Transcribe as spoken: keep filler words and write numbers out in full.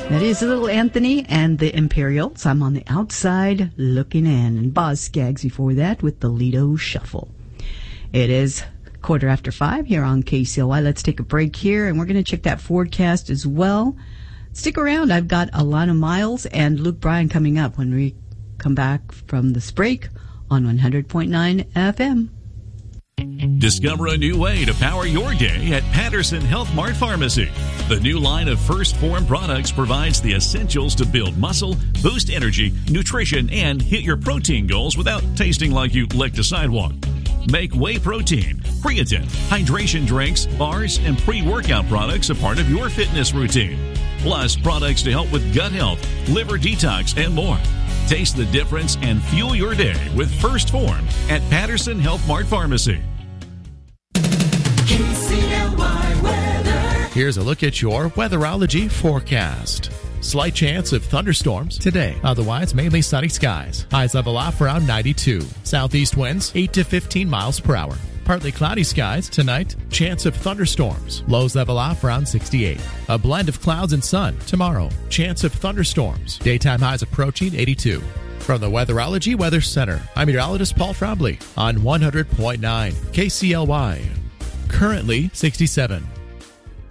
That is Little Anthony and the Imperials. I'm on the outside looking in. And Boz Scaggs before that with the Lido Shuffle. It is quarter after five here on K C L Y. Let's take a break here, and we're going to check that forecast as well. Stick around. I've got Alana Miles and Luke Bryan coming up when we come back from this break on one hundred point nine F M. Discover a new way to power your day at Patterson Health Mart Pharmacy. The new line of First Form products provides the essentials to build muscle, boost energy, nutrition, and hit your protein goals without tasting like you licked a sidewalk. Make whey protein, creatine, hydration drinks, bars, and pre-workout products a part of your fitness routine. Plus, products to help with gut health, liver detox, and more. Taste the difference and fuel your day with First Form at Patterson Health Mart Pharmacy. K C L Y weather. Here's a look at your weatherology forecast. Slight chance of thunderstorms today. Otherwise, mainly sunny skies. Highs level off around ninety-two. Southeast winds eight to fifteen miles per hour. Partly cloudy skies tonight. Chance of thunderstorms. Lows level off around sixty-eight. A blend of clouds and sun tomorrow. Chance of thunderstorms. Daytime highs approaching eighty-two. From the Weatherology Weather Center, I'm meteorologist Paul Frobley on one hundred point nine K C L Y. Currently sixty-seven.